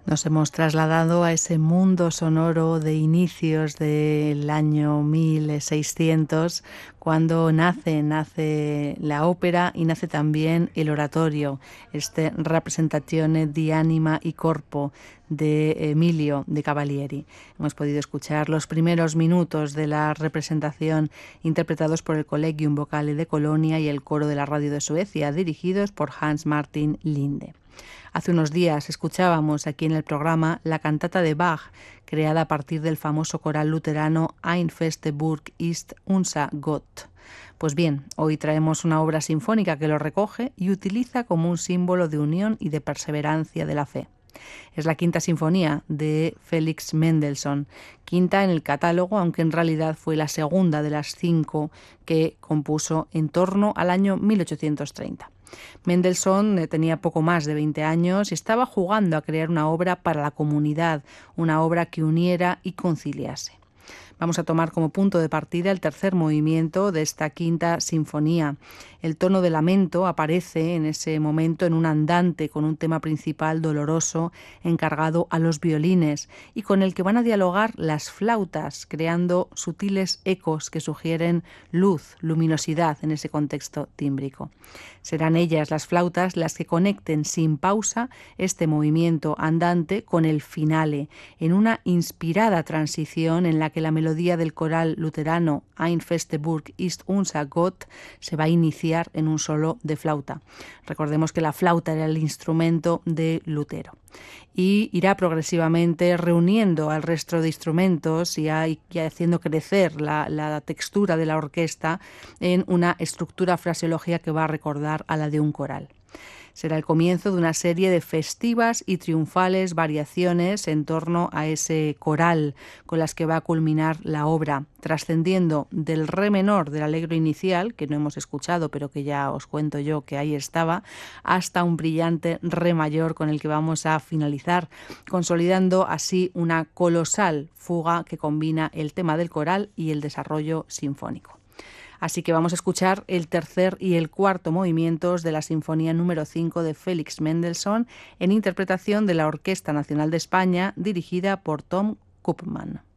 Nos hemos trasladado a ese mundo sonoro de inicios del año 1600, cuando nace la ópera y nace también el oratorio, este Rappresentazione di Anima e Corpo de Emilio de Cavalieri. Hemos podido escuchar los primeros minutos de la representación interpretados por el Collegium Vocale de Colonia y el coro de la Radio de Suecia, dirigidos por Hans Martin Linde. Hace unos días escuchábamos aquí en el programa la cantata de Bach, creada a partir del famoso coral luterano Ein feste Burg ist unser Gott. Pues bien, hoy traemos una obra sinfónica que lo recoge y utiliza como un símbolo de unión y de perseverancia de la fe. Es la quinta sinfonía de Felix Mendelssohn, quinta en el catálogo, aunque en realidad fue la segunda de las 5 que compuso en torno al año 1830. Mendelssohn tenía poco más de 20 años y estaba jugando a crear una obra para la comunidad, una obra que uniera y conciliase. Vamos a tomar como punto de partida el tercer movimiento de esta quinta sinfonía. El tono de lamento aparece en ese momento en un andante con un tema principal doloroso encargado a los violines y con el que van a dialogar las flautas, creando sutiles ecos que sugieren luz, luminosidad en ese contexto tímbrico. Serán ellas, las flautas, las que conecten sin pausa este movimiento andante con el finale, en una inspirada transición en la que la melodía del coral luterano Ein feste Burg ist unser Gott se va a iniciar en un solo de flauta. Recordemos que la flauta era el instrumento de Lutero. Y irá progresivamente reuniendo al resto de instrumentos y haciendo crecer la textura de la orquesta en una estructura fraseológica que va a recordar a la de un coral. Será el comienzo de una serie de festivas y triunfales variaciones en torno a ese coral con las que va a culminar la obra, trascendiendo del re menor del allegro inicial, que no hemos escuchado pero que ya os cuento yo que ahí estaba, hasta un brillante re mayor con el que vamos a finalizar, consolidando así una colosal fuga que combina el tema del coral y el desarrollo sinfónico. Así que vamos a escuchar el tercer y el cuarto movimientos de la Sinfonía número 5 de Felix Mendelssohn en interpretación de la Orquesta Nacional de España, dirigida por Tom Koopman.